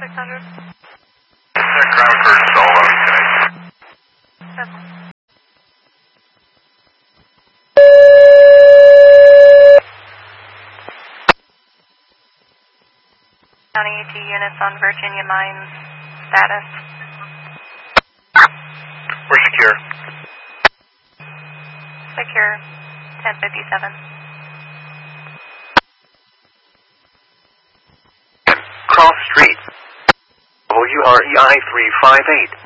600. Cranford Solo today. Yes. County AT units on Virginia Mines status. We're secure. Secure 1057. Cross Street. WREI 358.